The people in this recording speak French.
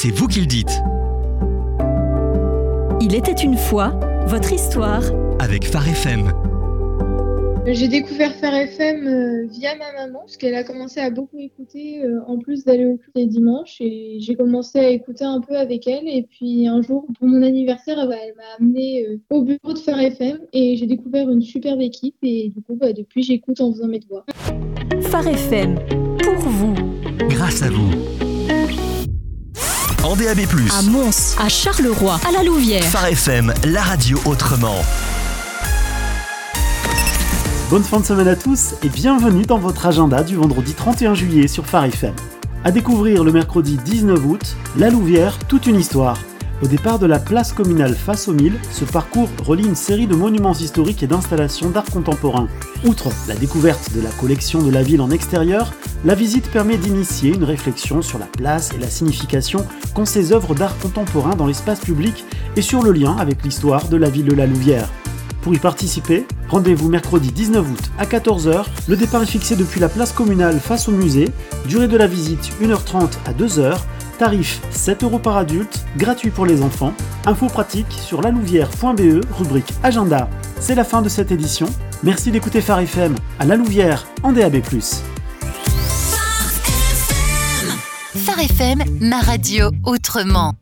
c'est vous qui le dites. Il était une fois, votre histoire. Avec Phare FM. J'ai découvert Phare FM via ma maman, parce qu'elle a commencé à beaucoup écouter, en plus d'aller au culte les dimanches. Et j'ai commencé à écouter un peu avec elle. Et puis un jour, pour mon anniversaire, elle m'a amenée au bureau de Phare FM. Et j'ai découvert une superbe équipe. Et du coup, depuis, j'écoute en faisant mes devoirs. Phare FM, pour vous. Grâce à vous. En DAB+, À Mons, à Charleroi, à la Louvière. Phare FM, la radio autrement. Bonne fin de semaine à tous et bienvenue dans votre agenda du vendredi 31 juillet sur Phare FM. À découvrir le mercredi 19 août, La Louvière, toute une histoire. Au départ de la place communale face aux Milles, ce parcours relie une série de monuments historiques et d'installations d'art contemporain. Outre la découverte de la collection de la ville en extérieur, la visite permet d'initier une réflexion sur la place et la signification qu'ont ces œuvres d'art contemporain dans l'espace public et sur le lien avec l'histoire de la ville de La Louvière. Pour y participer, rendez-vous mercredi 19 août à 14h. Le départ est fixé depuis la place communale face au musée. Durée de la visite 1h30 à 2h. Tarif 7€ par adulte, gratuit pour les enfants. Infos pratiques sur lalouvière.be, rubrique agenda. C'est la fin de cette édition. Merci d'écouter Phare FM à La Louvière en DAB+. Phare FM, ma radio autrement.